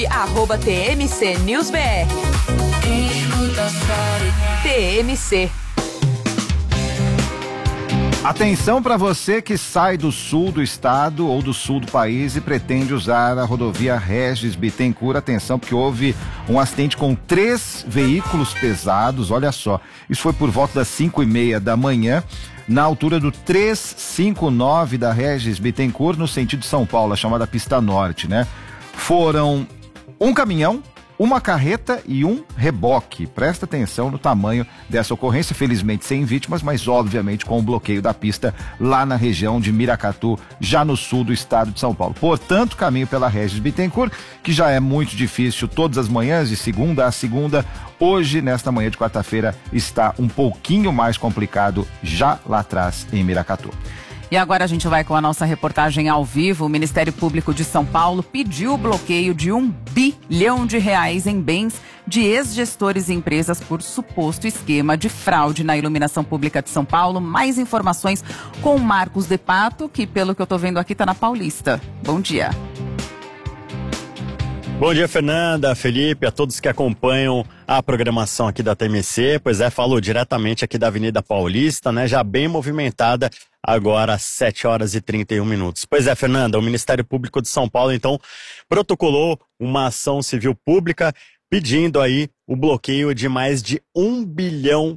@TMC News BR. TMC. Atenção para você que sai do sul do estado ou do sul do país e pretende usar a rodovia Regis Bittencourt. Atenção, porque houve um acidente com 3 veículos pesados, olha só. Isso foi por volta das 5:30 da manhã, na altura do 359 da Regis Bittencourt, no sentido de São Paulo, a chamada Pista Norte, né? Foram um caminhão, uma carreta e um reboque. Presta atenção no tamanho dessa ocorrência, felizmente sem vítimas, mas obviamente com o bloqueio da pista lá na região de Miracatu, já no sul do estado de São Paulo. Portanto, caminho pela Regis Bittencourt, que já é muito difícil todas as manhãs, de segunda a segunda. Hoje, nesta manhã de quarta-feira, está um pouquinho mais complicado já lá atrás em Miracatu. E agora a gente vai com a nossa reportagem ao vivo. O Ministério Público de São Paulo pediu o bloqueio de R$1 bilhão em bens de ex-gestores e empresas por suposto esquema de fraude na iluminação pública de São Paulo. Mais informações com o Marcos De Pato, que pelo que eu tô vendo aqui tá na Paulista. Bom dia. Bom dia, Fernanda, Felipe, a todos que acompanham a programação aqui da TMC. Pois é, falou diretamente aqui da Avenida Paulista, né? Já bem movimentada, agora às 7h31. Pois é, Fernanda, o Ministério Público de São Paulo, então, protocolou uma ação civil pública pedindo aí o bloqueio de mais de R$1 bilhão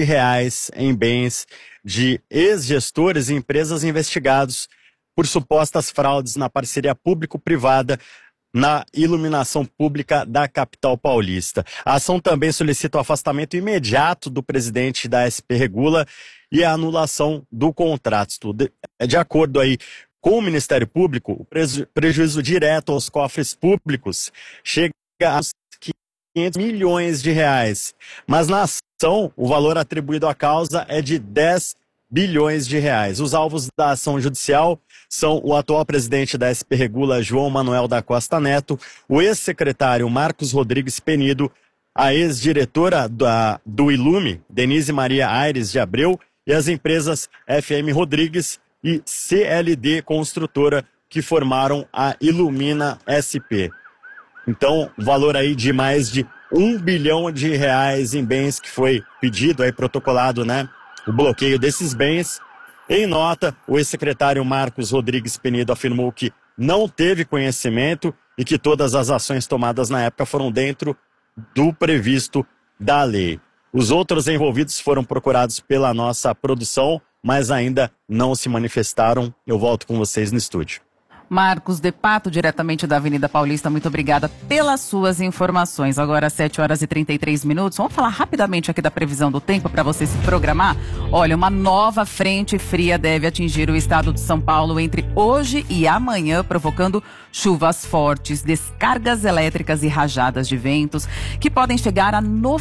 em bens de ex-gestores e empresas investigados por supostas fraudes na parceria público-privada na iluminação pública da capital paulista. A ação também solicita o afastamento imediato do presidente da SP Regula e a anulação do contrato. De acordo aí com o Ministério Público, o prejuízo direto aos cofres públicos chega a R$500 milhões, mas na ação o valor atribuído à causa é de R$10 bilhões. Os alvos da ação judicial são o atual presidente da SP Regula, João Manuel da Costa Neto, o ex-secretário Marcos Rodrigues Penido, a ex-diretora do Ilume, Denise Maria Aires de Abreu, e as empresas FM Rodrigues e CLD Construtora, que formaram a Ilumina SP. Então, valor aí de mais de R$1 bilhão em bens que foi pedido, aí protocolado, né? O bloqueio desses bens. Em nota, o ex-secretário Marcos Rodrigues Penido afirmou que não teve conhecimento e que todas as ações tomadas na época foram dentro do previsto da lei. Os outros envolvidos foram procurados pela nossa produção, mas ainda não se manifestaram. Eu volto com vocês no estúdio. Marcos De Pato, diretamente da Avenida Paulista, muito obrigada pelas suas informações. Agora, 7h33. Vamos falar rapidamente aqui da previsão do tempo para você se programar. Olha, uma nova frente fria deve atingir o estado de São Paulo entre hoje e amanhã, provocando chuvas fortes, descargas elétricas e rajadas de ventos que podem chegar a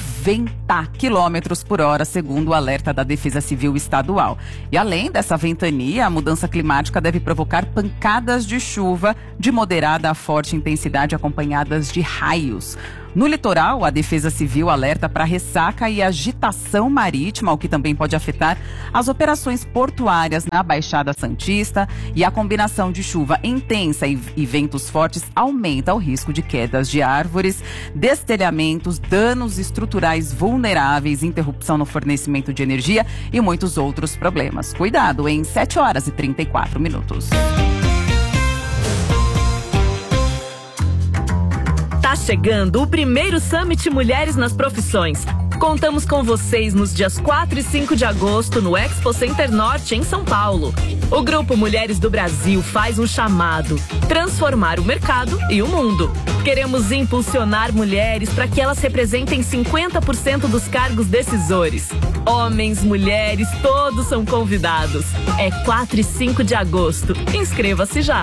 90 quilômetros por hora, segundo o alerta da Defesa Civil Estadual. E além dessa ventania, a mudança climática deve provocar pancadas de chuva de moderada a forte intensidade acompanhadas de raios. No litoral, a Defesa Civil alerta para ressaca e agitação marítima, o que também pode afetar as operações portuárias na Baixada Santista, e a combinação de chuva intensa e ventos fortes aumenta o risco de quedas de árvores, destelhamentos, danos estruturais vulneráveis, interrupção no fornecimento de energia e muitos outros problemas. Cuidado, em 7h34. Tá chegando o primeiro Summit Mulheres nas Profissões. Contamos com vocês nos dias 4 e 5 de agosto no Expo Center Norte, em São Paulo. O Grupo Mulheres do Brasil faz um chamado: transformar o mercado e o mundo. Queremos impulsionar mulheres para que elas representem 50% dos cargos decisores. Homens, mulheres, todos são convidados. É 4 e 5 de agosto. Inscreva-se já.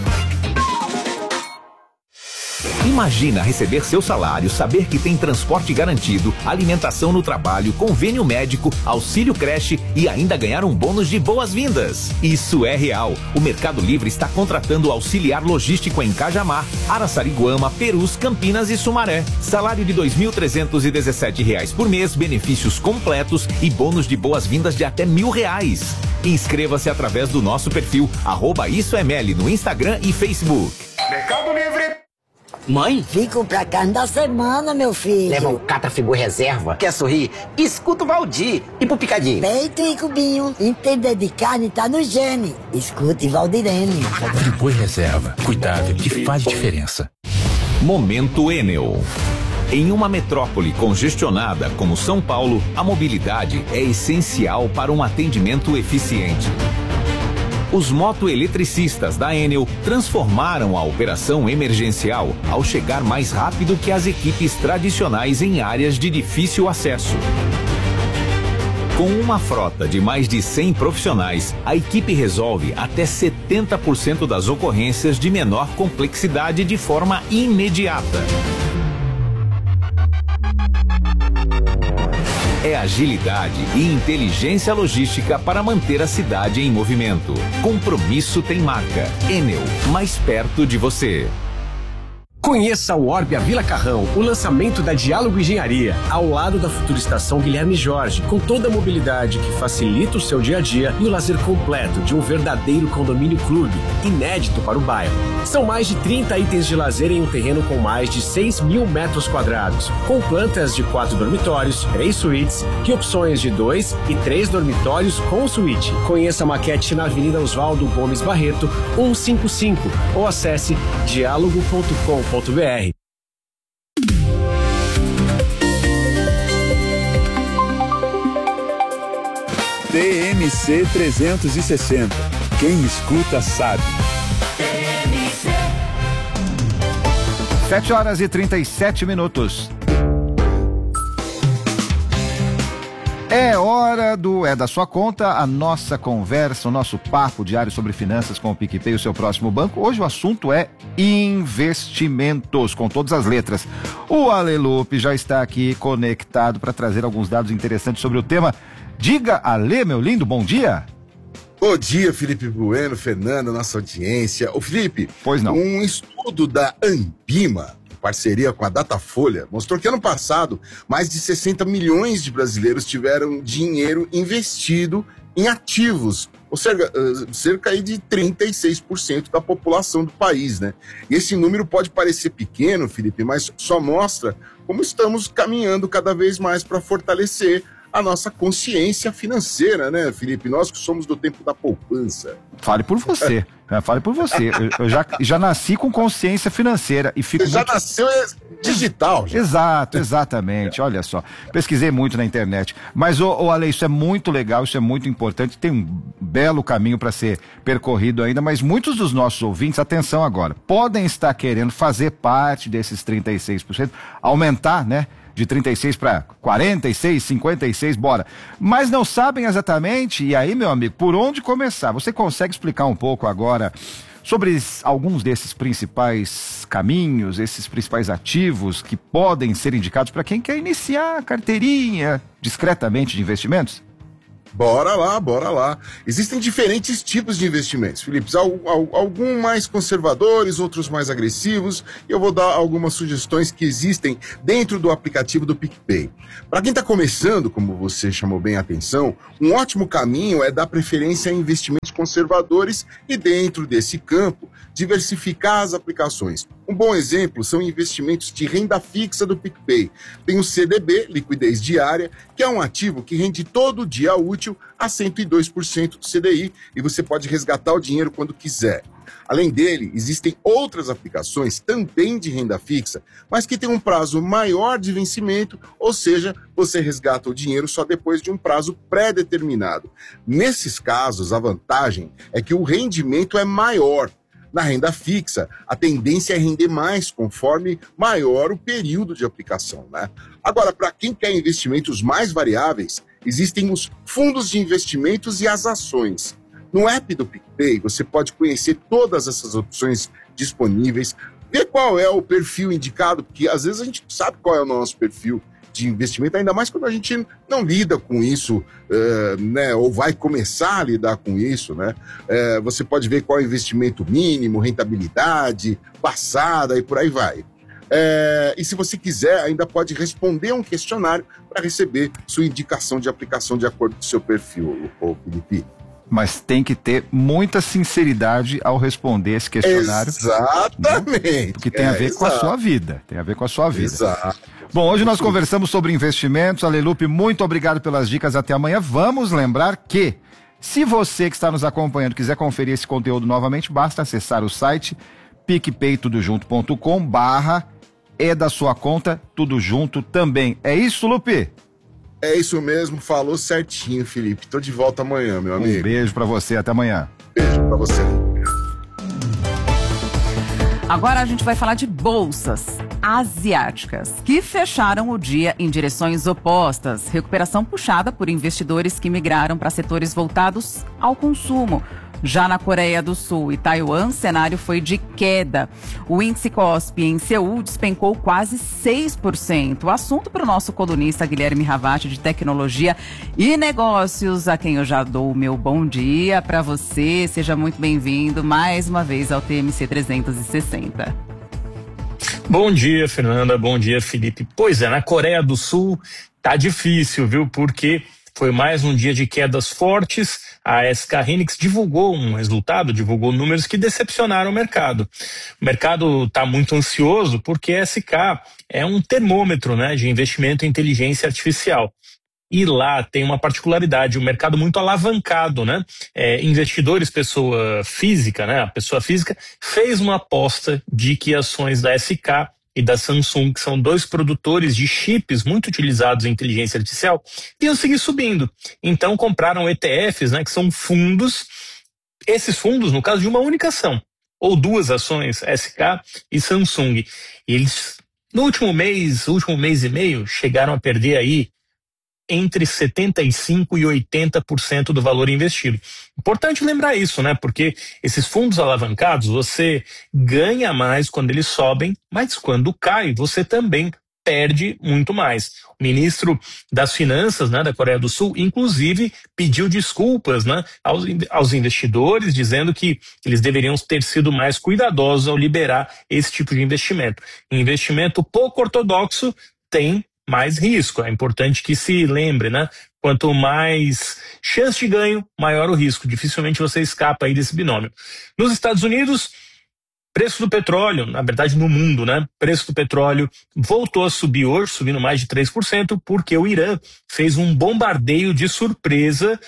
Imagina receber seu salário, saber que tem transporte garantido, alimentação no trabalho, convênio médico, auxílio creche e ainda ganhar um bônus de boas-vindas. Isso é real. O Mercado Livre está contratando auxiliar logístico em Cajamar, Araçariguama, Perus, Campinas e Sumaré. Salário de R$ 2.317 por mês, benefícios completos e bônus de boas-vindas de até R$1.000. Inscreva-se através do nosso perfil @IsoEML no Instagram e Facebook. Mercado Livre. Mãe? Fico pra carne da semana, meu filho. Leva um Catafigo Reserva. Quer sorrir? Escuta o Valdir. E pro picadinho? Peito e cubinho. Entender de carne tá no gene. Escute Valdirene. Friboi Reserva. Cuidado que faz diferença. Momento Enel. Em uma metrópole congestionada como São Paulo, a mobilidade é essencial para um atendimento eficiente. Os motoeletricistas da Enel transformaram a operação emergencial ao chegar mais rápido que as equipes tradicionais em áreas de difícil acesso. Com uma frota de mais de 100 profissionais, a equipe resolve até 70% das ocorrências de menor complexidade de forma imediata. É agilidade e inteligência logística para manter a cidade em movimento. Compromisso tem marca. Enel, mais perto de você. Conheça o Orbia Vila Carrão, o lançamento da Diálogo Engenharia, ao lado da futura estação Guilherme Jorge, com toda a mobilidade que facilita o seu dia a dia e o lazer completo de um verdadeiro condomínio clube, inédito para o bairro. São mais de 30 itens de lazer em um terreno com mais de 6.000 metros quadrados, com plantas de 4 dormitórios, 3 suítes e opções de 2 e 3 dormitórios com suíte. Conheça a maquete na Avenida Oswaldo Gomes Barreto, 155, ou acesse diálogo.com.br. TMC 360. Quem escuta sabe. 7h37. É hora do É da Sua Conta, a nossa conversa, o nosso papo diário sobre finanças com o PicPay, o seu próximo banco. Hoje o assunto é investimentos, com todas as letras. O Alelupe já está aqui conectado para trazer alguns dados interessantes sobre o tema. Diga, Ale, meu lindo, bom dia. Bom dia, Felipe Bueno, Fernando, nossa audiência. Ô Felipe, pois não. Um estudo da Ambima, parceria com a Datafolha, mostrou que ano passado mais de 60 milhões de brasileiros tiveram dinheiro investido em ativos, ou seja, cerca aí de 36% da população do país, né? E esse número pode parecer pequeno, Felipe, mas só mostra como estamos caminhando cada vez mais para fortalecer a nossa consciência financeira, né, Felipe? Nós que somos do tempo da poupança. Fale por você, fale por você. Eu já nasci com consciência financeira e fico... Você já nasceu digital. Já. Exato, exatamente, olha só. Pesquisei muito na internet. Mas, Ale, isso é muito legal, isso é muito importante, tem um belo caminho para ser percorrido ainda, mas muitos dos nossos ouvintes, atenção agora, podem estar querendo fazer parte desses 36%, aumentar, né? De 36 para 46, 56, bora. Mas não sabem exatamente, e aí, meu amigo, por onde começar? Você consegue explicar um pouco agora sobre alguns desses principais caminhos, esses principais ativos que podem ser indicados para quem quer iniciar a carteirinha discretamente de investimentos? Bora lá. Existem diferentes tipos de investimentos, Felipe. Alguns mais conservadores, outros mais agressivos. E eu vou dar algumas sugestões que existem dentro do aplicativo do PicPay. Para quem está começando, como você chamou bem a atenção, um ótimo caminho é dar preferência a investimentos conservadores e, dentro desse campo, diversificar as aplicações. Um bom exemplo são investimentos de renda fixa do PicPay. Tem o CDB, liquidez diária, que é um ativo que rende todo dia útil a 102% do CDI e você pode resgatar o dinheiro quando quiser. Além dele, existem outras aplicações também de renda fixa, mas que têm um prazo maior de vencimento, ou seja, você resgata o dinheiro só depois de um prazo pré-determinado. Nesses casos, a vantagem é que o rendimento é maior. Na renda fixa, a tendência é render mais conforme maior o período de aplicação, né? Agora, para quem quer investimentos mais variáveis, existem os fundos de investimentos e as ações. No app do PicPay, você pode conhecer todas essas opções disponíveis, ver qual é o perfil indicado, porque às vezes a gente não sabe qual é o nosso perfil de investimento, ainda mais quando a gente não lida com isso, né, ou vai começar a lidar com isso, né? Você pode ver qual é o investimento mínimo, rentabilidade, passada e por aí vai. E se você quiser, ainda pode responder um questionário para receber sua indicação de aplicação de acordo com o seu perfil, Felipe. Mas tem que ter muita sinceridade ao responder esse questionário. Exatamente. Porque tem a ver com a sua vida. Tem a ver com a sua vida. Exato. Bom, hoje nós conversamos sobre investimentos. Alelupe, muito obrigado pelas dicas. Até amanhã. Vamos lembrar que, se você que está nos acompanhando quiser conferir esse conteúdo novamente, basta acessar o site picpeitudojunto.com/ é da sua conta, tudo junto também. É isso, Lupe? É isso mesmo, falou certinho, Felipe. Tô de volta amanhã, meu amigo. Um beijo pra você, até amanhã. Beijo pra você. Agora a gente vai falar de bolsas asiáticas, que fecharam o dia em direções opostas. Recuperação puxada por investidores que migraram para setores voltados ao consumo. Já na Coreia do Sul e Taiwan, o cenário foi de queda. O índice KOSPI em Seul despencou quase 6%. O assunto para o nosso colunista Guilherme Ravati, de Tecnologia e Negócios, a quem eu já dou o meu bom dia para você. Seja muito bem-vindo mais uma vez ao TMC 360. Bom dia, Fernanda. Bom dia, Felipe. Pois é, na Coreia do Sul tá difícil, viu? Porque foi mais um dia de quedas fortes. A SK Hynix divulgou um resultado, divulgou números que decepcionaram o mercado. O mercado está muito ansioso porque a SK é um termômetro, né, de investimento em inteligência artificial. E lá tem uma particularidade, um mercado muito alavancado, né? Investidores, pessoa física, né? A pessoa física fez uma aposta de que ações da SK e da Samsung, que são dois produtores de chips muito utilizados em inteligência artificial, iam seguir subindo. Então compraram ETFs, né, que são fundos, esses fundos no caso de uma única ação, ou duas ações, SK e Samsung. E eles, no último mês e meio, chegaram a perder aí entre 75% e 80% do valor investido. Importante lembrar isso, né? Porque esses fundos alavancados, você ganha mais quando eles sobem, mas quando cai, você também perde muito mais. O ministro das Finanças, né, da Coreia do Sul, inclusive, pediu desculpas, né, aos investidores, dizendo que eles deveriam ter sido mais cuidadosos ao liberar esse tipo de investimento. Investimento pouco ortodoxo tem mais risco. É importante que se lembre, né? Quanto mais chance de ganho, maior o risco. Dificilmente você escapa aí desse binômio. Nos Estados Unidos, preço do petróleo, na verdade no mundo, né? Preço do petróleo voltou a subir hoje, subindo mais de 3%, porque o Irã fez um bombardeio de surpresa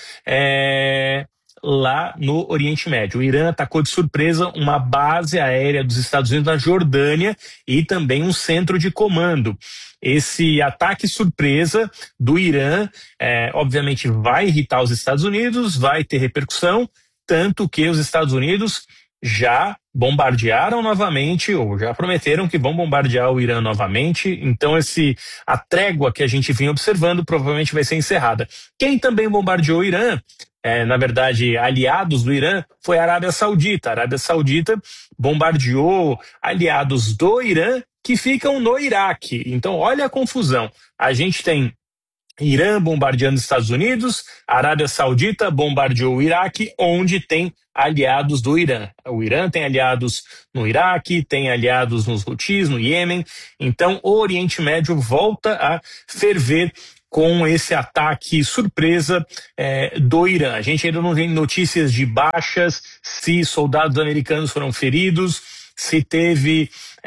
lá no Oriente Médio. O Irã atacou de surpresa uma base aérea dos Estados Unidos na Jordânia e também um centro de comando. Esse ataque surpresa do Irã, obviamente, vai irritar os Estados Unidos, vai ter repercussão, tanto que os Estados Unidos já bombardearam novamente, ou já prometeram que vão bombardear o Irã novamente. Então a trégua que a gente vinha observando provavelmente vai ser encerrada. Quem também bombardeou o Irã, na verdade, aliados do Irã, foi a Arábia Saudita. A Arábia Saudita bombardeou aliados do Irã que ficam no Iraque. Então, olha a confusão. A gente tem Irã bombardeando os Estados Unidos, a Arábia Saudita bombardeou o Iraque, onde tem aliados do Irã. O Irã tem aliados no Iraque, tem aliados nos Houthis, no Iêmen. Então, o Oriente Médio volta a ferver com esse ataque surpresa do Irã. A gente ainda não tem notícias de baixas, se soldados americanos foram feridos, se teve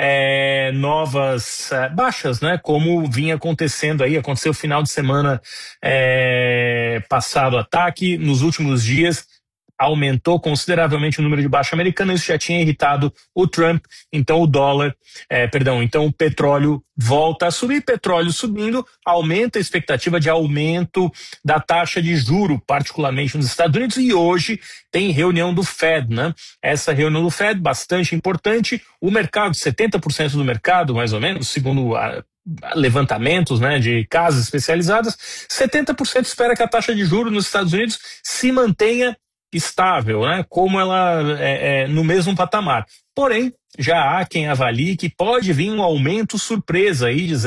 novas baixas, né? Como vinha acontecendo aí, aconteceu no final de semana passado o ataque, nos últimos dias aumentou consideravelmente o número de baixa americana, isso já tinha irritado o Trump, então então o petróleo volta a subir, petróleo subindo, aumenta a expectativa de aumento da taxa de juro, particularmente nos Estados Unidos, e hoje tem reunião do Fed, né? Essa reunião do Fed, bastante importante, o mercado, 70% do mercado, mais ou menos, segundo levantamentos, né, de casas especializadas, 70% espera que a taxa de juros nos Estados Unidos se mantenha estável, né, como ela no mesmo patamar. Porém, já há quem avalie que pode vir um aumento surpresa aí de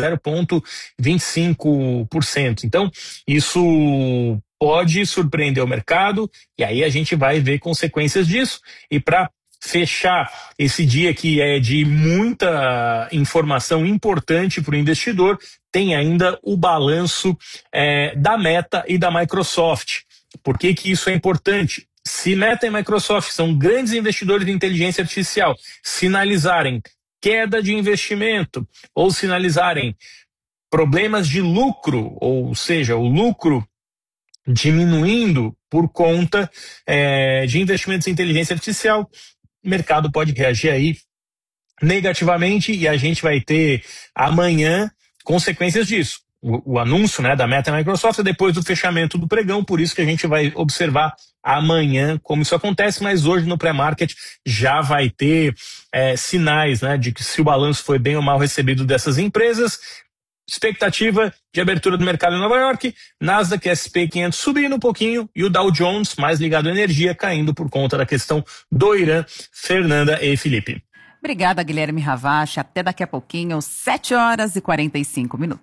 0,25%. Então, isso pode surpreender o mercado e aí a gente vai ver consequências disso. E para fechar esse dia que é de muita informação importante para o investidor, tem ainda o balanço da Meta e da Microsoft. Por que que isso é importante? Se Meta e Microsoft são grandes investidores de inteligência artificial, sinalizarem queda de investimento ou sinalizarem problemas de lucro, ou seja, o lucro diminuindo por conta de investimentos em inteligência artificial, o mercado pode reagir aí negativamente e a gente vai ter amanhã consequências disso. O anúncio, né, da Meta e Microsoft é depois do fechamento do pregão, por isso que a gente vai observar amanhã como isso acontece, mas hoje no pré-market já vai ter sinais, né, de que se o balanço foi bem ou mal recebido dessas empresas. Expectativa de abertura do mercado em Nova York, Nasdaq SP 500 subindo um pouquinho e o Dow Jones, mais ligado à energia, caindo por conta da questão do Irã. Fernanda e Felipe. Obrigada, Guilherme Ravache. Até daqui a pouquinho, 7h45.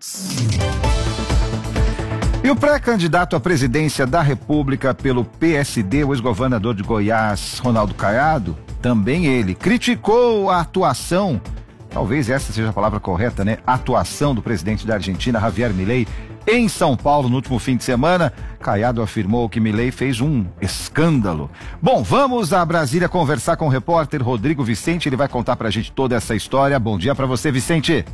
E o pré-candidato à presidência da República pelo PSD, o ex-governador de Goiás, Ronaldo Caiado, também ele criticou a atuação, talvez essa seja a palavra correta, né? Atuação do presidente da Argentina, Javier Milei, em São Paulo no último fim de semana. Caiado afirmou que Milei fez um escândalo. Bom, vamos a Brasília conversar com o repórter Rodrigo Vicente. Ele vai contar pra gente toda essa história. Bom dia pra você, Vicente.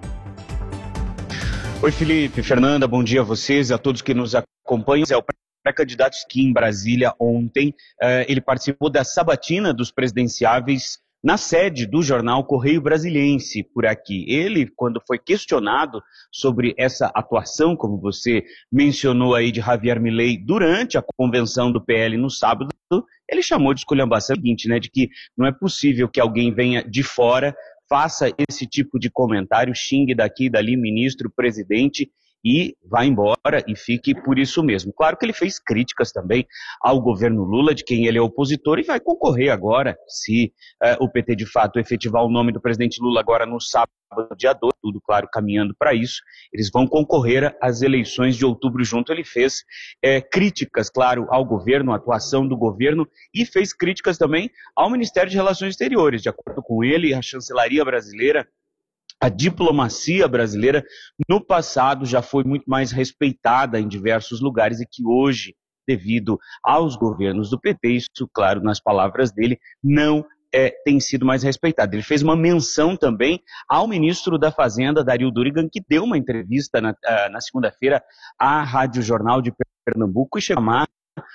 Oi, Felipe, Fernanda, bom dia a vocês e a todos que nos acompanham. É o pré-candidato aqui em Brasília ontem. Ele participou da sabatina dos presidenciáveis na sede do jornal Correio Brasiliense por aqui. Ele, quando foi questionado sobre essa atuação, como você mencionou aí, de Javier Milei durante a convenção do PL no sábado, ele chamou de esculhambação seguinte, né, de que não é possível que alguém venha de fora, faça esse tipo de comentário, xingue daqui e dali ministro, presidente e vá embora e fique por isso mesmo. Claro que ele fez críticas também ao governo Lula, de quem ele é opositor, e vai concorrer agora, se o PT de fato efetivar o nome do presidente Lula agora no sábado, dia 2, tudo claro caminhando para isso, eles vão concorrer às eleições de outubro junto. Ele fez críticas, claro, ao governo, à atuação do governo, e fez críticas também ao Ministério de Relações Exteriores. De acordo com ele, a chancelaria brasileira, a diplomacia brasileira, no passado já foi muito mais respeitada em diversos lugares e que hoje, devido aos governos do PT, isso, claro, nas palavras dele, não tem sido mais respeitada. Ele fez uma menção também ao ministro da Fazenda, Dario Durigan, que deu uma entrevista na segunda-feira à Rádio Jornal de Pernambuco e chamar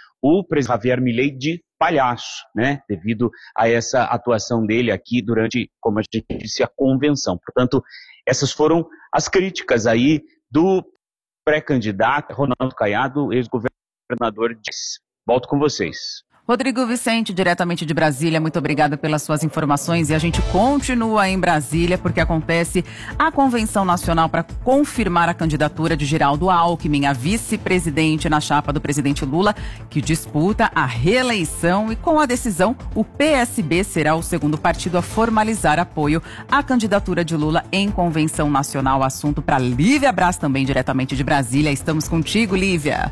o presidente Javier Milei de palhaço, né, devido a essa atuação dele aqui durante, como a gente disse, a convenção. Portanto, essas foram as críticas aí do pré-candidato Ronaldo Caiado, ex-governador de... Volto com vocês. Rodrigo Vicente, diretamente de Brasília, muito obrigada pelas suas informações, e a gente continua em Brasília porque acontece a Convenção Nacional para confirmar a candidatura de Geraldo Alckmin a vice-presidente na chapa do presidente Lula, que disputa a reeleição, e com a decisão, o PSB será o segundo partido a formalizar apoio à candidatura de Lula em Convenção Nacional. Assunto para Lívia Braz, também diretamente de Brasília. Estamos contigo, Lívia.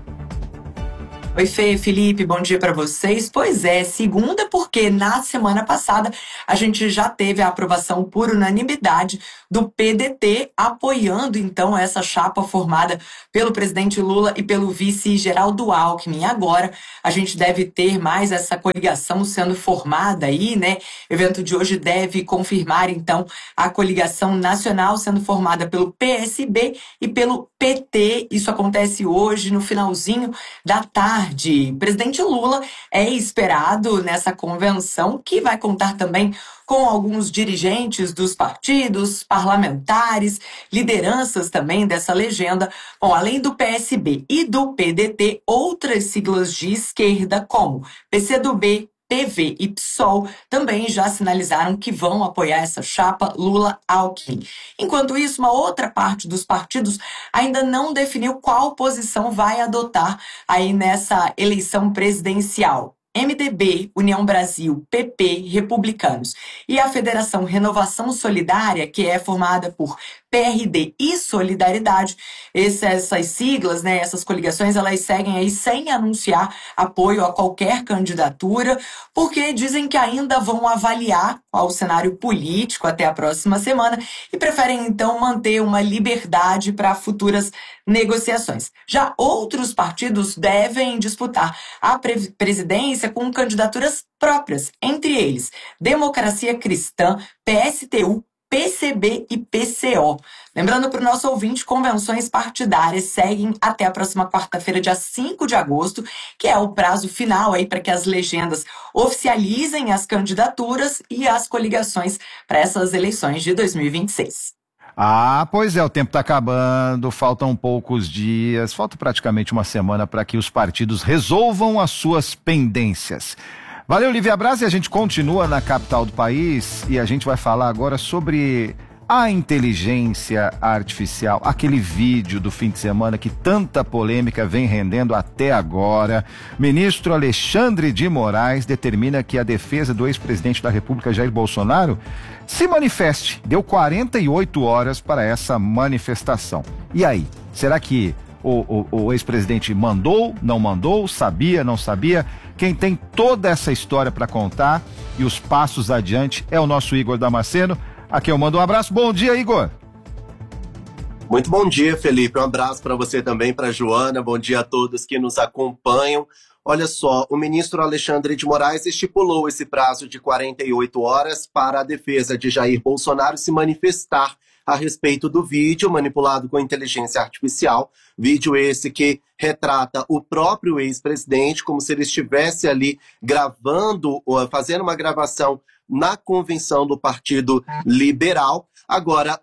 Oi, Fê, Felipe, bom dia para vocês. Pois é, segunda, porque na semana passada a gente já teve a aprovação por unanimidade do PDT, apoiando então essa chapa formada pelo presidente Lula e pelo vice Geraldo Alckmin. Agora a gente deve ter mais essa coligação sendo formada aí, né? O evento de hoje deve confirmar então a coligação nacional sendo formada pelo PSB e pelo PT. Isso acontece hoje no finalzinho da tarde. Presidente Lula é esperado nessa convenção, que vai contar também com alguns dirigentes dos partidos, parlamentares, lideranças também dessa legenda. Bom, além do PSB e do PDT, outras siglas de esquerda como PCdoB, PV e PSOL também já sinalizaram que vão apoiar essa chapa Lula-Alckmin. Enquanto isso, uma outra parte dos partidos ainda não definiu qual posição vai adotar aí nessa eleição presidencial. MDB, União Brasil, PP, Republicanos e a Federação Renovação Solidária, que é formada por PRD e Solidariedade, essas siglas, né, essas coligações, elas seguem aí sem anunciar apoio a qualquer candidatura, porque dizem que ainda vão avaliar o cenário político até a próxima semana e preferem então manter uma liberdade para futuras negociações. Já outros partidos devem disputar a presidência com candidaturas próprias, entre eles Democracia Cristã, PSTU, PCB e PCO. Lembrando para o nosso ouvinte, convenções partidárias seguem até a próxima quarta-feira, dia 5 de agosto, que é o prazo final aí para que as legendas oficializem as candidaturas e as coligações para essas eleições de 2026. Ah, pois é, o tempo está acabando, faltam poucos dias, falta praticamente uma semana para que os partidos resolvam as suas pendências. Valeu, Lívia Braz, e a gente continua na capital do país e a gente vai falar agora sobre a inteligência artificial, aquele vídeo do fim de semana que tanta polêmica vem rendendo até agora. Ministro Alexandre de Moraes determina que a defesa do ex-presidente da República, Jair Bolsonaro, se manifeste. Deu 48 horas para essa manifestação. E aí, será que o ex-presidente mandou, não mandou, sabia, não sabia? Quem tem toda essa história para contar e os passos adiante é o nosso Igor Damasceno. Aqui eu mando um abraço. Bom dia, Igor. Muito bom dia, Felipe. Um abraço para você também, para Joana. Bom dia a todos que nos acompanham. Olha só, o ministro Alexandre de Moraes estipulou esse prazo de 48 horas para a defesa de Jair Bolsonaro se manifestar a respeito do vídeo manipulado com inteligência artificial. Vídeo esse que retrata o próprio ex-presidente como se ele estivesse ali gravando, fazendo uma gravação na convenção do Partido Liberal. Agora,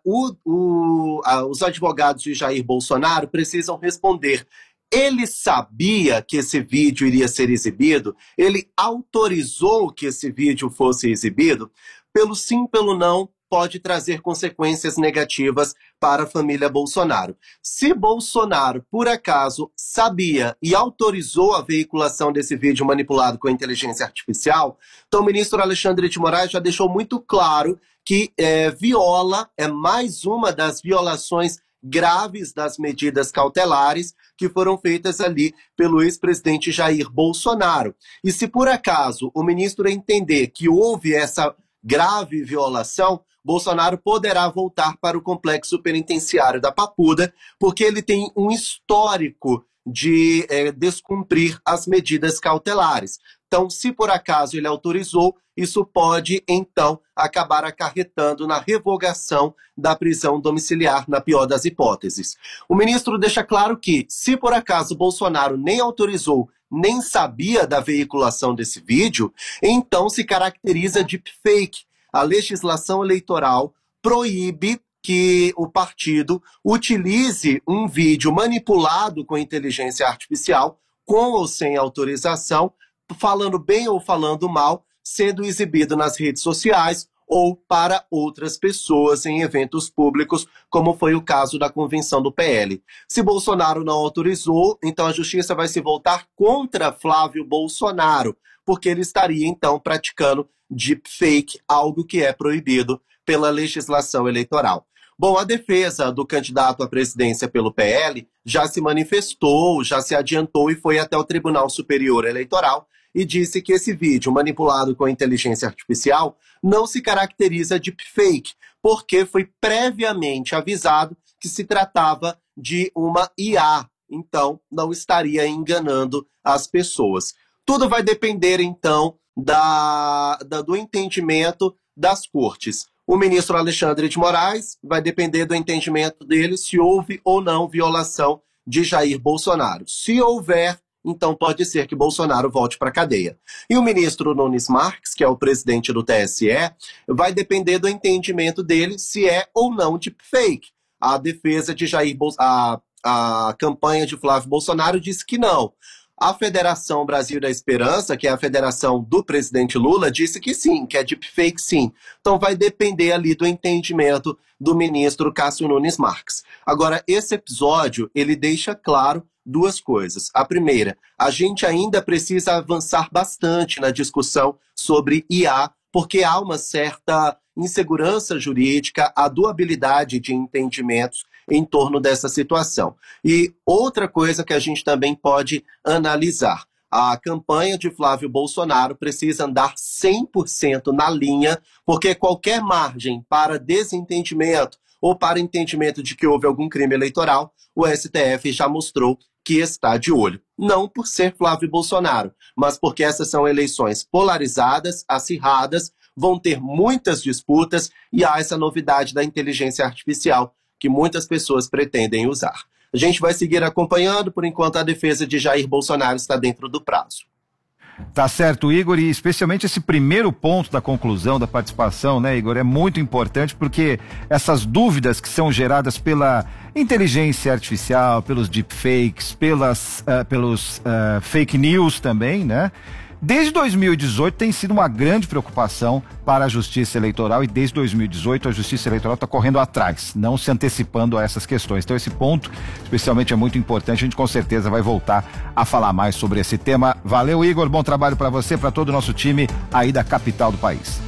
os advogados de Jair Bolsonaro precisam responder. Ele sabia que esse vídeo iria ser exibido? Ele autorizou que esse vídeo fosse exibido? Pelo sim, pelo não, pode trazer consequências negativas para a família Bolsonaro. Se Bolsonaro, por acaso, sabia e autorizou a veiculação desse vídeo manipulado com inteligência artificial, então o ministro Alexandre de Moraes já deixou muito claro que é mais uma das violações graves das medidas cautelares que foram feitas ali pelo ex-presidente Jair Bolsonaro. E se por acaso o ministro entender que houve essa grave violação, Bolsonaro poderá voltar para o complexo penitenciário da Papuda, porque ele tem um histórico de descumprir as medidas cautelares. Então, se por acaso ele autorizou, isso pode, então, acabar acarretando na revogação da prisão domiciliar, na pior das hipóteses. O ministro deixa claro que, se por acaso Bolsonaro nem autorizou, nem sabia da veiculação desse vídeo, então se caracteriza de deepfake. A legislação eleitoral proíbe que o partido utilize um vídeo manipulado com inteligência artificial, com ou sem autorização, falando bem ou falando mal, sendo exibido nas redes sociais ou para outras pessoas em eventos públicos, como foi o caso da convenção do PL. Se Bolsonaro não autorizou, então a justiça vai se voltar contra Flávio Bolsonaro, porque ele estaria, então, praticando deepfake, algo que é proibido pela legislação eleitoral. Bom, a defesa do candidato à presidência pelo PL já se manifestou, já se adiantou e foi até o Tribunal Superior Eleitoral e disse que esse vídeo manipulado com inteligência artificial não se caracteriza de deepfake, porque foi previamente avisado que se tratava de uma IA, então não estaria enganando as pessoas. Tudo vai depender, então, do entendimento das cortes. O ministro Alexandre de Moraes vai depender do entendimento dele se houve ou não violação de Jair Bolsonaro. Se houver, então pode ser que Bolsonaro volte para a cadeia. E o ministro Nunes Marques, que é o presidente do TSE, vai depender do entendimento dele se é ou não deepfake. A defesa de Jair Bolsonaro, a campanha de Flávio Bolsonaro disse que não. A Federação Brasil da Esperança, que é a federação do presidente Lula, disse que sim, que é deepfake sim. Então vai depender ali do entendimento do ministro Cássio Nunes Marques. Agora, esse episódio, ele deixa claro duas coisas. A primeira, a gente ainda precisa avançar bastante na discussão sobre IA, porque há uma certa insegurança jurídica, a duabilidade de entendimentos em torno dessa situação. E outra coisa que a gente também pode analisar, a campanha de Flávio Bolsonaro precisa andar 100% na linha, porque qualquer margem para desentendimento ou para entendimento de que houve algum crime eleitoral, o STF já mostrou que está de olho. Não por ser Flávio Bolsonaro, mas porque essas são eleições polarizadas, acirradas, vão ter muitas disputas e há essa novidade da inteligência artificial que muitas pessoas pretendem usar. A gente vai seguir acompanhando, por enquanto a defesa de Jair Bolsonaro está dentro do prazo. Tá certo, Igor, e especialmente esse primeiro ponto da conclusão da participação, né, Igor, é muito importante porque essas dúvidas que são geradas pela inteligência artificial, pelos deepfakes, pelos fake news também, né? Desde 2018 tem sido uma grande preocupação para a Justiça Eleitoral e desde 2018 a Justiça Eleitoral está correndo atrás, não se antecipando a essas questões. Então esse ponto especialmente é muito importante, a gente com certeza vai voltar a falar mais sobre esse tema. Valeu, Igor, bom trabalho para você, para todo o nosso time aí da capital do país.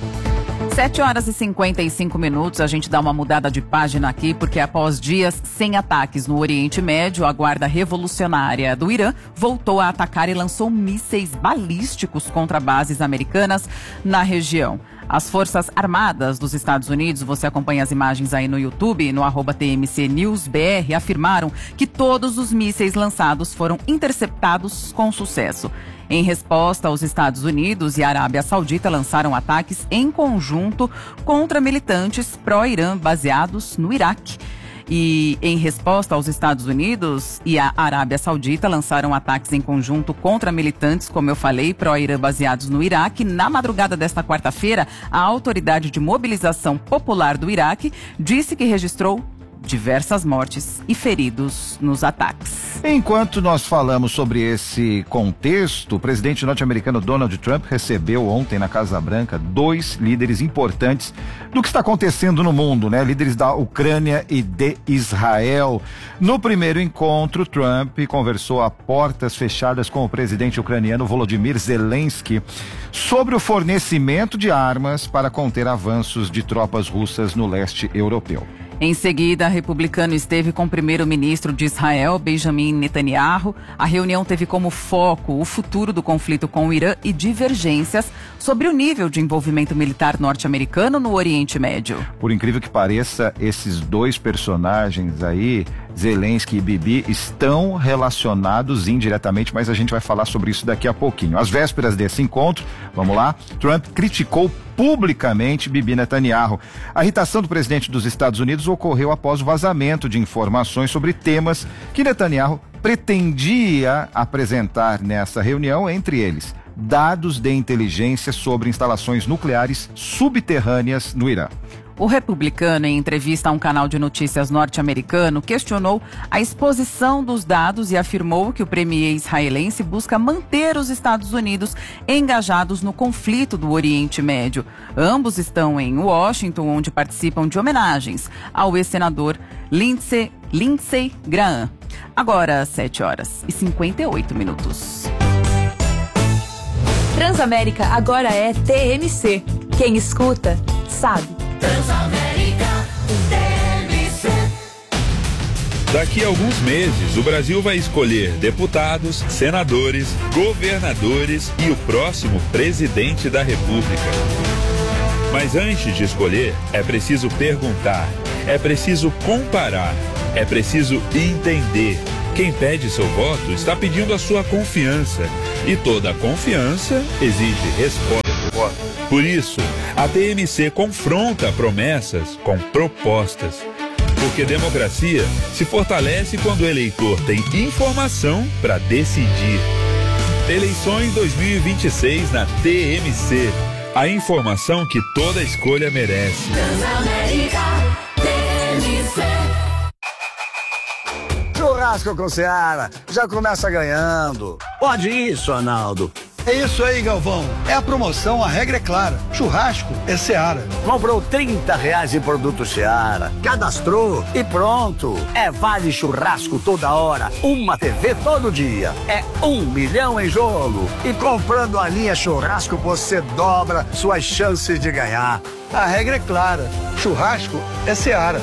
7h55, a gente dá uma mudada de página aqui, porque após dias sem ataques no Oriente Médio, a Guarda Revolucionária do Irã voltou a atacar e lançou mísseis balísticos contra bases americanas na região. As Forças Armadas dos Estados Unidos, você acompanha as imagens aí no YouTube, no @TMC News BR, afirmaram que todos os mísseis lançados foram interceptados com sucesso. Em resposta, os Estados Unidos e a Arábia Saudita lançaram ataques em conjunto contra militantes pró-Irã baseados no Iraque. E em resposta, os Estados Unidos e a Arábia Saudita lançaram ataques em conjunto contra militantes, como eu falei, pró-Irã baseados no Iraque. Na madrugada desta quarta-feira, a Autoridade de Mobilização Popular do Iraque disse que registrou diversas mortes e feridos nos ataques. Enquanto nós falamos sobre esse contexto, o presidente norte-americano Donald Trump recebeu ontem na Casa Branca 2 líderes importantes do que está acontecendo no mundo, né? Líderes da Ucrânia e de Israel. No primeiro encontro, Trump conversou a portas fechadas com o presidente ucraniano Volodymyr Zelensky sobre o fornecimento de armas para conter avanços de tropas russas no leste europeu. Em seguida, o republicano esteve com o primeiro-ministro de Israel, Benjamin Netanyahu. A reunião teve como foco o futuro do conflito com o Irã e divergências sobre o nível de envolvimento militar norte-americano no Oriente Médio. Por incrível que pareça, esses dois personagens aí, Zelensky e Bibi, estão relacionados indiretamente, mas a gente vai falar sobre isso daqui a pouquinho. Às vésperas desse encontro, vamos lá, Trump criticou publicamente Bibi Netanyahu. A irritação do presidente dos Estados Unidos ocorreu após o vazamento de informações sobre temas que Netanyahu pretendia apresentar nessa reunião, entre eles dados de inteligência sobre instalações nucleares subterrâneas no Irã. O republicano, em entrevista a um canal de notícias norte-americano, questionou a exposição dos dados e afirmou que o premier israelense busca manter os Estados Unidos engajados no conflito do Oriente Médio. Ambos estão em Washington, onde participam de homenagens ao ex-senador Lindsey Graham. Agora, 7h58. Transamérica agora é TMC. Quem escuta, sabe. Transamérica TMC. Daqui a alguns meses, o Brasil vai escolher deputados, senadores, governadores e o próximo presidente da República. Mas antes de escolher, é preciso perguntar, é preciso comparar, é preciso entender. Quem pede seu voto está pedindo a sua confiança. E toda confiança exige resposta. Por isso, a TMC confronta promessas com propostas. Porque democracia se fortalece quando o eleitor tem informação para decidir. Eleições 2026 na TMC. A informação que toda escolha merece. Transamérica TMC. Churrasco com Seara já começa ganhando. Pode isso, Arnaldo. É isso aí, Galvão. É a promoção, a regra é clara. Churrasco é Seara. Comprou R$30 em produto Seara. Cadastrou e pronto. É vale churrasco toda hora. Uma TV todo dia. É 1 milhão em jogo. E comprando a linha churrasco, você dobra suas chances de ganhar. A regra é clara. Churrasco é Seara.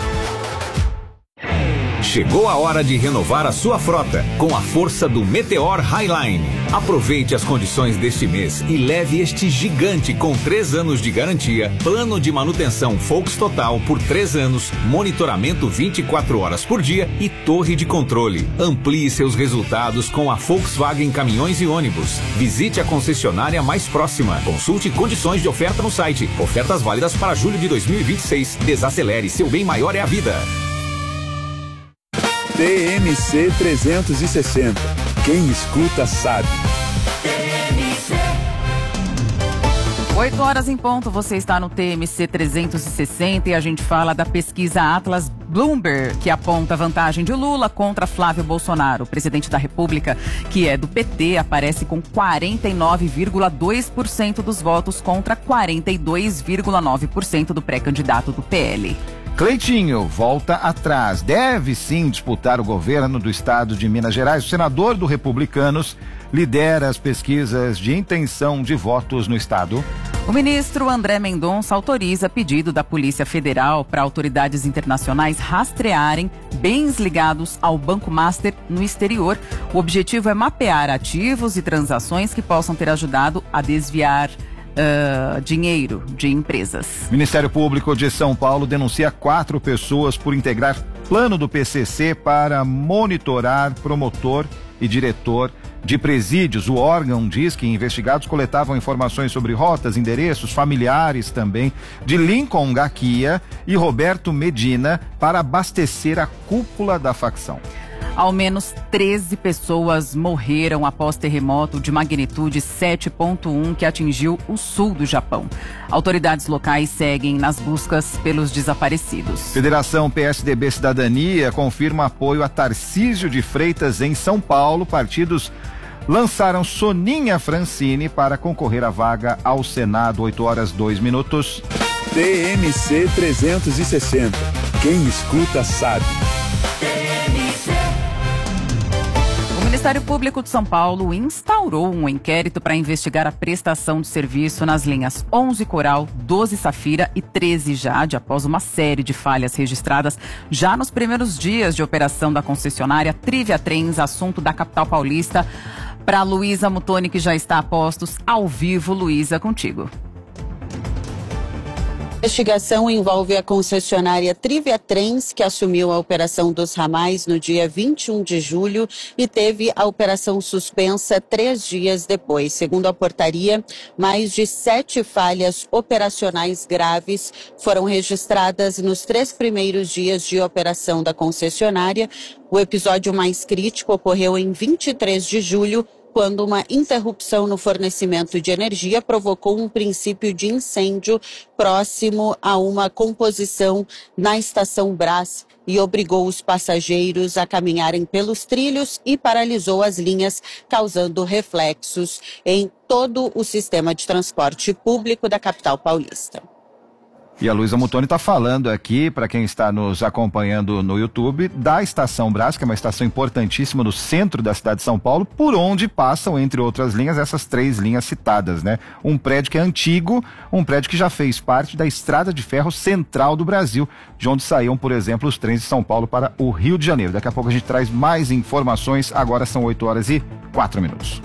Chegou a hora de renovar a sua frota com a força do Meteor Highline. Aproveite as condições deste mês e leve este gigante com 3 anos de garantia, plano de manutenção Volks Total por 3 anos, monitoramento 24 horas por dia e torre de controle. Amplie seus resultados com a Volkswagen Caminhões e Ônibus. Visite a concessionária mais próxima. Consulte condições de oferta no site. Ofertas válidas para julho de 2026. Desacelere, seu bem maior é a vida. TMC 360. Quem escuta sabe. 8 horas em ponto, você está no TMC 360 e a gente fala da pesquisa Atlas Bloomberg, que aponta vantagem de Lula contra Flávio Bolsonaro. O presidente da República, que é do PT, aparece com 49,2% dos votos contra 42,9% do pré-candidato do PL. Cleitinho volta atrás. Deve sim disputar o governo do estado de Minas Gerais. O senador do Republicanos lidera as pesquisas de intenção de votos no estado. O ministro André Mendonça autoriza pedido da Polícia Federal para autoridades internacionais rastrearem bens ligados ao Banco Master no exterior. O objetivo é mapear ativos e transações que possam ter ajudado a desviar dinheiro de empresas. Ministério Público de São Paulo denuncia 4 pessoas por integrar plano do PCC para monitorar promotor e diretor de presídios. O órgão diz que investigados coletavam informações sobre rotas, endereços, familiares também de Lincoln Gaquia e Roberto Medina para abastecer a cúpula da facção. Ao menos 13 pessoas morreram após terremoto de magnitude 7,1 que atingiu o sul do Japão. Autoridades locais seguem nas buscas pelos desaparecidos. Federação PSDB Cidadania confirma apoio a Tarcísio de Freitas em São Paulo. Partidos lançaram Soninha Francini para concorrer à vaga ao Senado. 8 horas 2 minutos. TMC 360. Quem escuta sabe. O Ministério Público de São Paulo instaurou um inquérito para investigar a prestação de serviço nas linhas 11 Coral, 12 Safira e 13 Jade, após uma série de falhas registradas já nos primeiros dias de operação da concessionária Trivia Trens, assunto da capital paulista. Para Luísa Mutoni, que já está a postos, ao vivo. Luísa, contigo. A investigação envolve a concessionária Trivia Trens, que assumiu a operação dos ramais no dia 21 de julho e teve a operação suspensa 3 dias depois. Segundo a portaria, mais de 7 falhas operacionais graves foram registradas nos 3 primeiros dias de operação da concessionária. O episódio mais crítico ocorreu em 23 de julho, quando uma interrupção no fornecimento de energia provocou um princípio de incêndio próximo a uma composição na estação Brás e obrigou os passageiros a caminharem pelos trilhos e paralisou as linhas, causando reflexos em todo o sistema de transporte público da capital paulista. E a Luísa Mutoni está falando aqui, para quem está nos acompanhando no YouTube, da Estação Brás, que é uma estação importantíssima no centro da cidade de São Paulo, por onde passam, entre outras linhas, essas 3 linhas citadas, né? Um prédio que é antigo, um prédio que já fez parte da Estrada de Ferro Central do Brasil, de onde saíam, por exemplo, os trens de São Paulo para o Rio de Janeiro. Daqui a pouco a gente traz mais informações, agora são 8 horas e 4 minutos.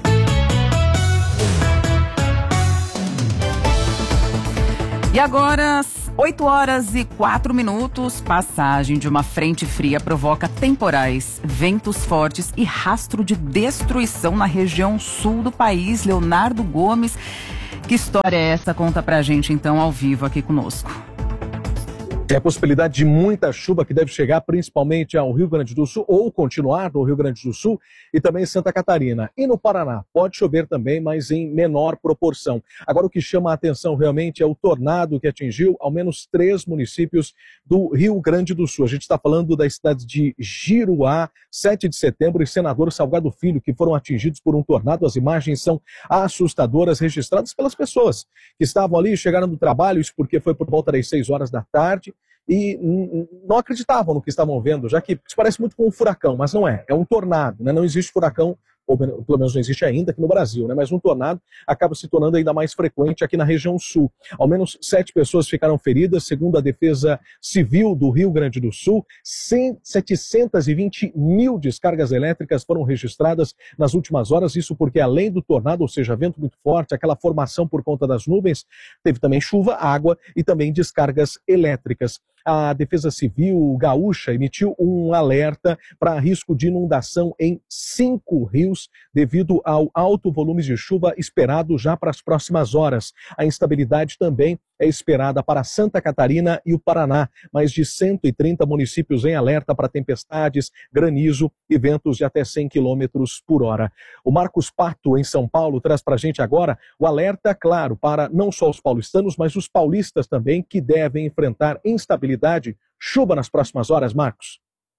E agora, 8 horas e 4 minutos, passagem de uma frente fria provoca temporais, ventos fortes e rastro de destruição na região sul do país. Leonardo Gomes, que história é essa? Conta pra gente então ao vivo aqui conosco. Tem a possibilidade de muita chuva que deve chegar principalmente ao Rio Grande do Sul ou continuar no Rio Grande do Sul e também Santa Catarina. E no Paraná pode chover também, mas em menor proporção. Agora o que chama a atenção realmente é o tornado que atingiu ao menos 3 municípios do Rio Grande do Sul. A gente está falando das cidades de Giruá, 7 de setembro e Senador Salgado Filho, que foram atingidos por um tornado. As imagens são assustadoras, registradas pelas pessoas que estavam ali, chegaram do trabalho, isso porque foi por volta das 6 horas da tarde, e não acreditavam no que estavam vendo, já que isso parece muito com um furacão, mas não é. É um tornado, né? Não existe furacão, ou pelo menos não existe ainda aqui no Brasil, né? Mas um tornado acaba se tornando ainda mais frequente aqui na região sul. Ao menos 7 pessoas ficaram feridas, segundo a Defesa Civil do Rio Grande do Sul. 720 mil descargas elétricas foram registradas nas últimas horas, isso porque além do tornado, ou seja, vento muito forte, aquela formação por conta das nuvens, teve também chuva, água e também descargas elétricas. A Defesa Civil gaúcha emitiu um alerta para risco de inundação em 5 rios devido ao alto volume de chuva esperado já para as próximas horas. A instabilidade também é esperada para Santa Catarina e o Paraná. Mais de 130 municípios em alerta para tempestades, granizo e ventos de até 100 km por hora. O Marcos Pato, em São Paulo, traz para a gente agora o alerta, claro, para não só os paulistanos, mas os paulistas também, que devem enfrentar instabilidade, chuva nas próximas horas, Marcos.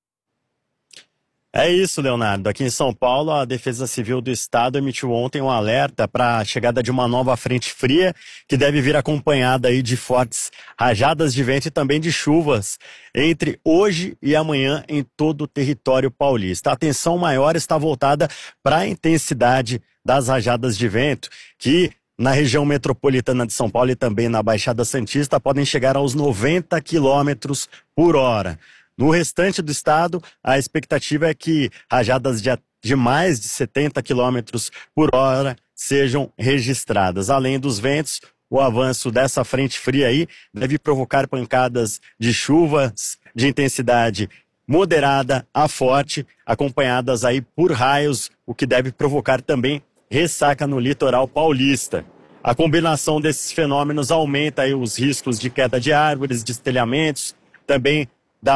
É isso, Leonardo. Aqui em São Paulo, a Defesa Civil do Estado emitiu ontem um alerta para a chegada de uma nova frente fria que deve vir acompanhada aí de fortes rajadas de vento e também de chuvas entre hoje e amanhã em todo o território paulista. A atenção maior está voltada para a intensidade das rajadas de vento, que na região metropolitana de São Paulo e também na Baixada Santista podem chegar aos 90 km por hora. No restante do estado, a expectativa é que rajadas de mais de 70 km por hora sejam registradas. Além dos ventos, o avanço dessa frente fria aí deve provocar pancadas de chuvas de intensidade moderada a forte, acompanhadas aí por raios, o que deve provocar também ressaca no litoral paulista. A combinação desses fenômenos aumenta aí os riscos de queda de árvores, de estelhamentos, também da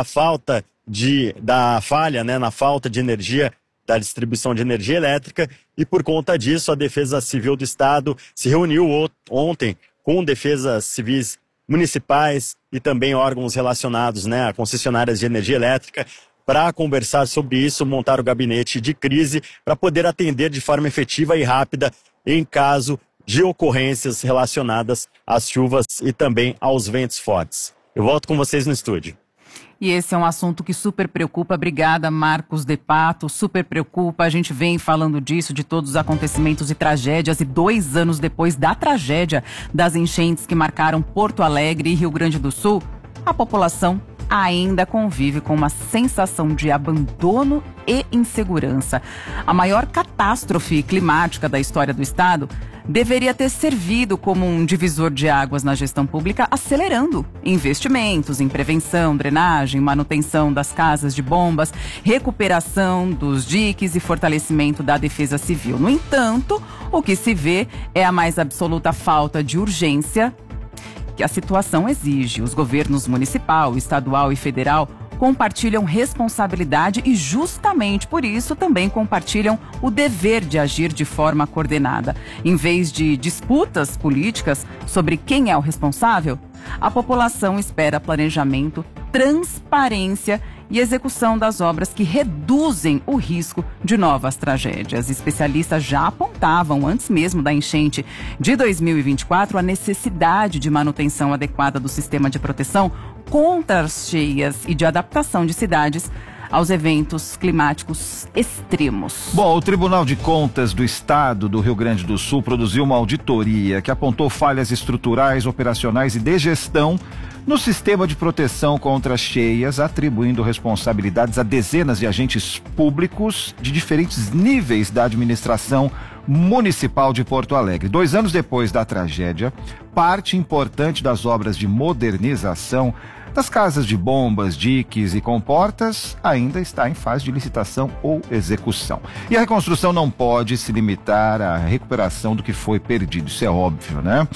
falha, né, na falta de energia, da distribuição de energia elétrica, e por conta disso a Defesa Civil do Estado se reuniu ontem com defesas civis municipais e também órgãos relacionados, né, a concessionárias de energia elétrica, para conversar sobre isso, montar o gabinete de crise para poder atender de forma efetiva e rápida em caso de ocorrências relacionadas às chuvas e também aos ventos fortes. Eu volto com vocês no estúdio. E esse é um assunto que super preocupa. Obrigada, Marcos de Pato, super preocupa. A gente vem falando disso, de todos os acontecimentos e tragédias. E 2 anos depois da tragédia das enchentes que marcaram Porto Alegre e Rio Grande do Sul, a população ainda convive com uma sensação de abandono e insegurança. A maior catástrofe climática da história do estado deveria ter servido como um divisor de águas na gestão pública, acelerando investimentos em prevenção, drenagem, manutenção das casas de bombas, recuperação dos diques e fortalecimento da defesa civil. No entanto, o que se vê é a mais absoluta falta de urgência que a situação exige. Os governos municipal, estadual e federal compartilham responsabilidade e justamente por isso também compartilham o dever de agir de forma coordenada. Em vez de disputas políticas sobre quem é o responsável, a população espera planejamento, transparência e execução das obras que reduzem o risco de novas tragédias. Especialistas já apontavam, antes mesmo da enchente de 2024, a necessidade de manutenção adequada do sistema de proteção contra as cheias e de adaptação de cidades aos eventos climáticos extremos. Bom, o Tribunal de Contas do Estado do Rio Grande do Sul produziu uma auditoria que apontou falhas estruturais, operacionais e de gestão no sistema de proteção contra cheias, atribuindo responsabilidades a dezenas de agentes públicos de diferentes níveis da administração municipal de Porto Alegre. 2 anos depois da tragédia, parte importante das obras de modernização das casas de bombas, diques e comportas ainda está em fase de licitação ou execução. E a reconstrução não pode se limitar à recuperação do que foi perdido, isso é óbvio, né?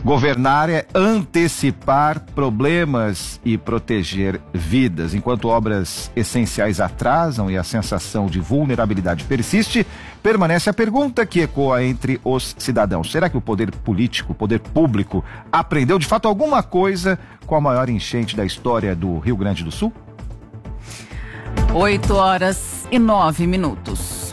Governar é antecipar problemas e proteger vidas. Enquanto obras essenciais atrasam e a sensação de vulnerabilidade persiste, permanece a pergunta que ecoa entre os cidadãos. Será que o poder político, o poder público, aprendeu de fato alguma coisa com a maior enchente da história do Rio Grande do Sul? 8h09.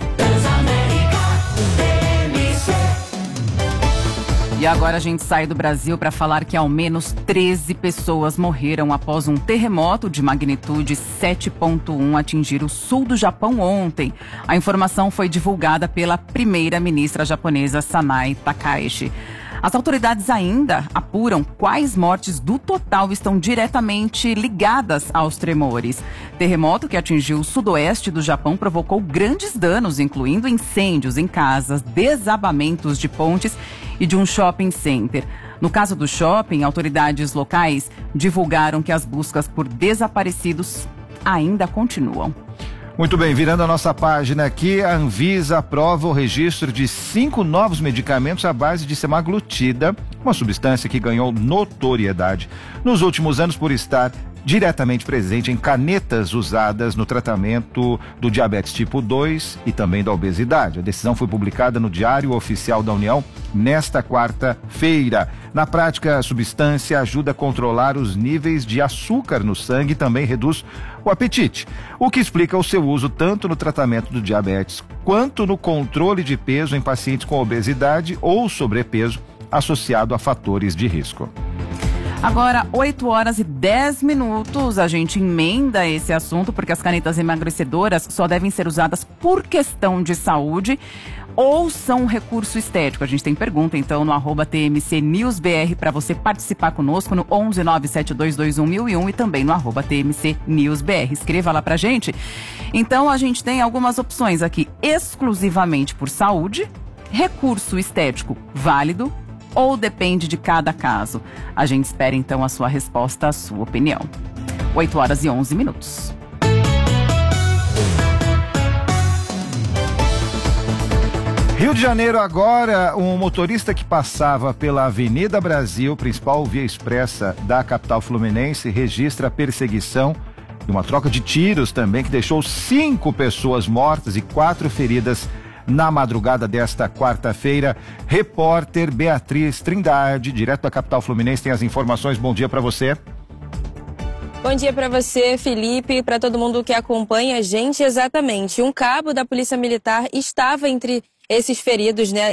E agora a gente sai do Brasil para falar que ao menos 13 pessoas morreram após um terremoto de magnitude 7.1 atingir o sul do Japão ontem. A informação foi divulgada pela primeira-ministra japonesa Sanae Takaichi. As autoridades ainda apuram quais mortes do total estão diretamente ligadas aos tremores. Terremoto que atingiu o sudoeste do Japão provocou grandes danos, incluindo incêndios em casas, desabamentos de pontes e de um shopping center. No caso do shopping, autoridades locais divulgaram que as buscas por desaparecidos ainda continuam. Muito bem, virando a nossa página aqui, a Anvisa aprova o registro de 5 novos medicamentos à base de semaglutida, uma substância que ganhou notoriedade nos últimos anos por estar diretamente presente em canetas usadas no tratamento do diabetes tipo 2 e também da obesidade. A decisão foi publicada no Diário Oficial da União nesta quarta-feira. Na prática, a substância ajuda a controlar os níveis de açúcar no sangue e também reduz o apetite, o que explica o seu uso tanto no tratamento do diabetes quanto no controle de peso em pacientes com obesidade ou sobrepeso associado a fatores de risco. Agora, 8h10, a gente emenda esse assunto porque as canetas emagrecedoras só devem ser usadas por questão de saúde ou são um recurso estético. A gente tem pergunta, então, no @TMCNewsBR para você participar conosco no 11972211001 e também no @TMCNewsBR. Escreva lá pra gente. Então, a gente tem algumas opções aqui, exclusivamente por saúde, recurso estético válido, ou depende de cada caso? A gente espera então a sua resposta, a sua opinião. 8h11. Rio de Janeiro agora, um motorista que passava pela Avenida Brasil, principal via expressa da capital fluminense, registra a perseguição e uma troca de tiros também que deixou 5 pessoas mortas e 4 feridas na madrugada desta quarta-feira. Repórter Beatriz Trindade, direto da capital fluminense, tem as informações. Bom dia para você. Bom dia para você, Felipe, para todo mundo que acompanha a gente. Exatamente, um cabo da Polícia Militar estava entre esses feridos, né?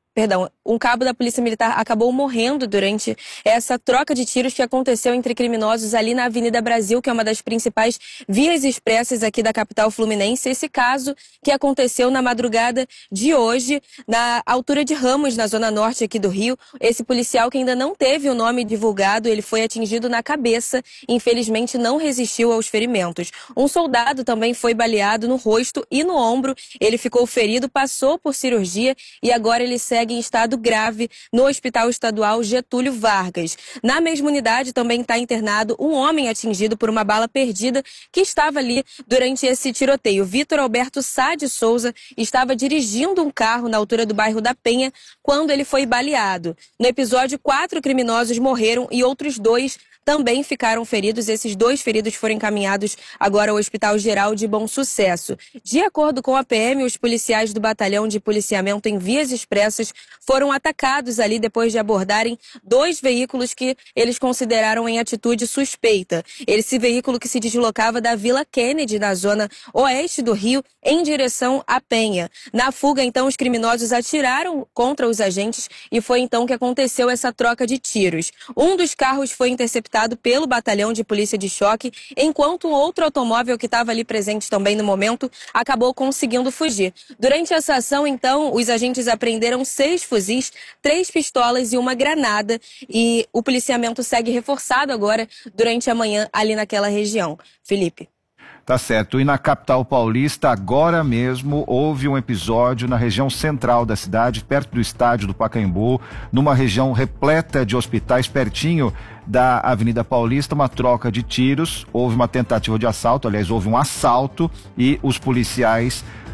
Um cabo da Polícia Militar acabou morrendo durante essa troca de tiros que aconteceu entre criminosos ali na Avenida Brasil, que é uma das principais vias expressas aqui da capital fluminense. Esse caso que aconteceu na madrugada de hoje, na altura de Ramos, na zona norte aqui do Rio. Esse policial que ainda não teve o nome divulgado, ele foi atingido na cabeça, infelizmente não resistiu aos ferimentos. Um soldado também foi baleado no rosto e no ombro, ele ficou ferido, passou por cirurgia e agora ele segue em estado grave no Hospital Estadual Getúlio Vargas. Na mesma unidade também está internado um homem atingido por uma bala perdida que estava ali durante esse tiroteio. Vitor Alberto Sá de Souza estava dirigindo um carro na altura do bairro da Penha quando ele foi baleado. No episódio, 4 criminosos morreram e outros 2 também ficaram feridos. Esses 2 feridos foram encaminhados agora ao Hospital Geral de Bom Sucesso. De acordo com a PM, os policiais do Batalhão de Policiamento em Vias Expressas foram atacados ali depois de abordarem 2 veículos que eles consideraram em atitude suspeita. Esse veículo que se deslocava da Vila Kennedy, na zona oeste do Rio, em direção à Penha. Na fuga, então, os criminosos atiraram contra os agentes e foi então que aconteceu essa troca de tiros. Um dos carros foi interceptado pelo Batalhão de Polícia de Choque, enquanto um outro automóvel que estava ali presente também no momento acabou conseguindo fugir. Durante essa ação, então, os agentes apreenderam 6 fuzis, 3 pistolas e uma granada, e o policiamento segue reforçado agora durante a manhã ali naquela região. Felipe. Tá certo. E na capital paulista, agora mesmo, houve um episódio na região central da cidade, perto do estádio do Pacaembu, numa região repleta de hospitais, pertinho da Avenida Paulista, uma troca de tiros. Houve uma tentativa de assalto, aliás, houve um assalto e os policiais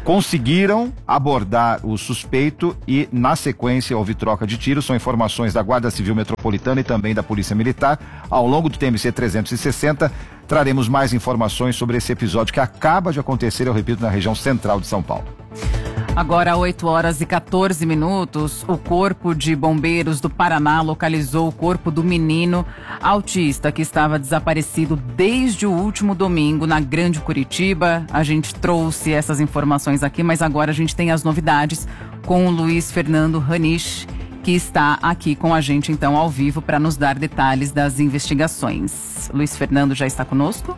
conseguiram abordar o suspeito e, na sequência, houve troca de tiros. São informações da Guarda Civil Metropolitana e também da Polícia Militar. Ao longo do TMC 360, traremos mais informações sobre esse episódio que acaba de acontecer, eu repito, na região central de São Paulo. Agora, 8h14, o Corpo de Bombeiros do Paraná localizou o corpo do menino autista que estava desaparecido desde o último domingo na Grande Curitiba. A gente trouxe essas informações aqui, mas agora a gente tem as novidades com o Luiz Fernando Ranich, que está aqui com a gente, então, ao vivo, para nos dar detalhes das investigações. Luiz Fernando já está conosco?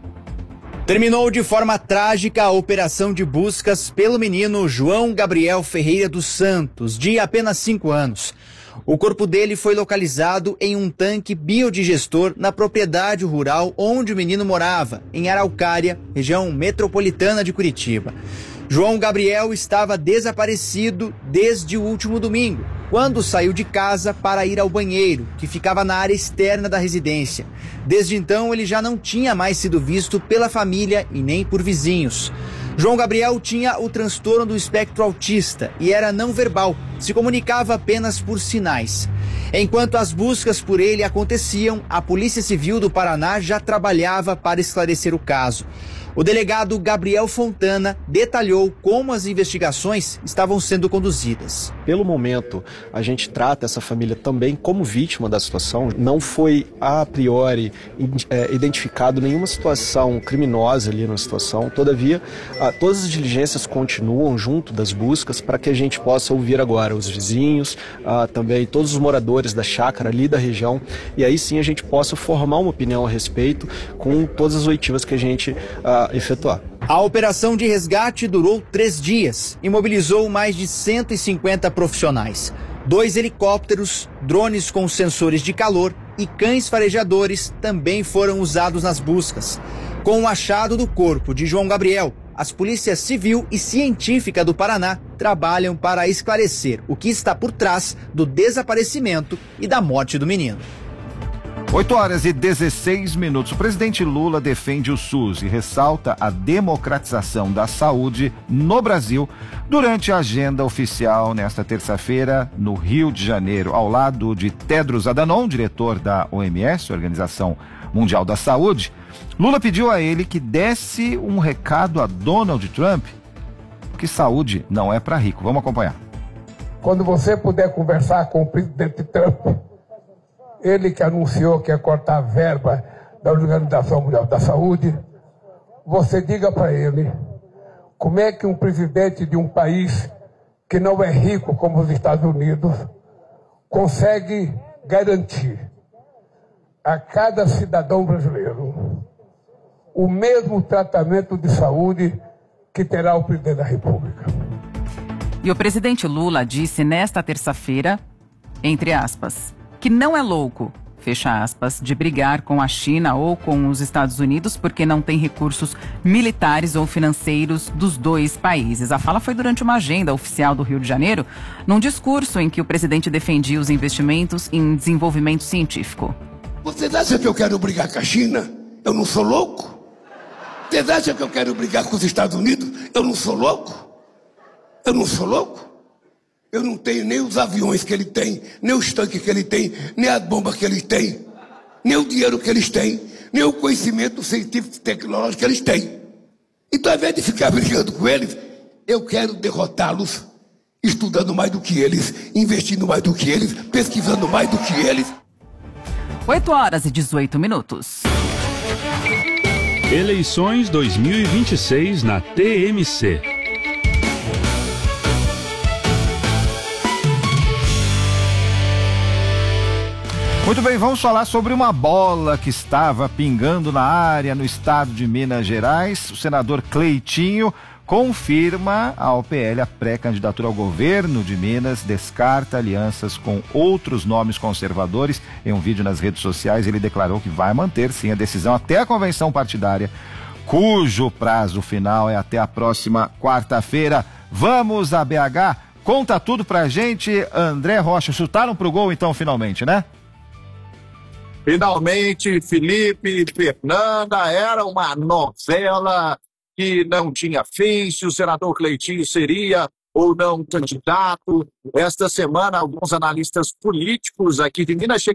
Terminou de forma trágica a operação de buscas pelo menino João Gabriel Ferreira dos Santos, de apenas 5 anos. O corpo dele foi localizado em um tanque biodigestor na propriedade rural onde o menino morava, em Araucária, região metropolitana de Curitiba. João Gabriel estava desaparecido desde o último domingo, quando saiu de casa para ir ao banheiro, que ficava na área externa da residência. Desde então, ele já não tinha mais sido visto pela família e nem por vizinhos. João Gabriel tinha o transtorno do espectro autista e era não verbal, se comunicava apenas por sinais. Enquanto as buscas por ele aconteciam, a Polícia Civil do Paraná já trabalhava para esclarecer o caso. O delegado Gabriel Fontana detalhou como as investigações estavam sendo conduzidas. Pelo momento, a gente trata essa família também como vítima da situação. Não foi, a priori, identificado nenhuma situação criminosa ali na situação. Todavia, todas as diligências continuam junto das buscas para que a gente possa ouvir agora os vizinhos, também todos os moradores da chácara ali da região, e aí sim a gente possa formar uma opinião a respeito com todas as oitivas que a gente efetuar. A operação de resgate durou 3 dias e mobilizou mais de 150 profissionais. 2 helicópteros, drones com sensores de calor e cães farejadores também foram usados nas buscas. Com o achado do corpo de João Gabriel, as polícias civil e científica do Paraná trabalham para esclarecer o que está por trás do desaparecimento e da morte do menino. 8h16. O presidente Lula defende o SUS e ressalta a democratização da saúde no Brasil durante a agenda oficial nesta terça-feira no Rio de Janeiro, ao lado de Tedros Adhanom, diretor da OMS, Organização Mundial da Saúde. Lula pediu a ele que desse um recado a Donald Trump, que saúde não é para rico. Vamos acompanhar. Quando você puder conversar com o presidente Trump, ele que anunciou que ia cortar a verba da Organização Mundial da Saúde, você diga para ele como é que um presidente de um país que não é rico como os Estados Unidos consegue garantir a cada cidadão brasileiro o mesmo tratamento de saúde que terá o presidente da República. E o presidente Lula disse nesta terça-feira, entre aspas, que não é louco, fecha aspas, de brigar com a China ou com os Estados Unidos porque não tem recursos militares ou financeiros dos dois países. A fala foi durante uma agenda oficial do Rio de Janeiro, num discurso em que o presidente defendia os investimentos em desenvolvimento científico. Vocês acham que eu quero brigar com a China? Eu não sou louco? Vocês acham que eu quero brigar com os Estados Unidos? Eu não sou louco? Eu não sou louco? Eu não tenho nem os aviões que ele tem, nem os tanques que ele tem, nem as bombas que ele tem, nem o dinheiro que eles têm, nem o conhecimento científico e tecnológico que eles têm. Então, ao invés de ficar brigando com eles, eu quero derrotá-los, estudando mais do que eles, investindo mais do que eles, pesquisando mais do que eles. 8h18. Eleições 2026 na TMC. Muito bem, vamos falar sobre uma bola que estava pingando na área no estado de Minas Gerais. O senador Cleitinho confirma ao PL a pré-candidatura ao governo de Minas, descarta alianças com outros nomes conservadores. Em um vídeo nas redes sociais, ele declarou que vai manter sim a decisão até a convenção partidária, cujo prazo final é até a próxima quarta-feira. Vamos a BH, conta tudo pra gente, André Rocha. Chutaram pro gol então finalmente, né? Finalmente, Felipe, Fernanda, era uma novela que não tinha fim, se o senador Cleitinho seria ou não candidato. Esta semana, alguns analistas políticos aqui de Minas